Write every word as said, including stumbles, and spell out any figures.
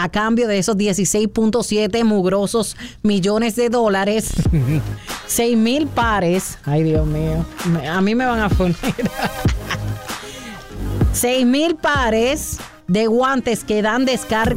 a cambio de esos dieciséis punto siete mugrosos millones de dólares. seis mil pares. Ay, Dios mío. A mí me van a poner. seis mil pares de guantes que dan descarga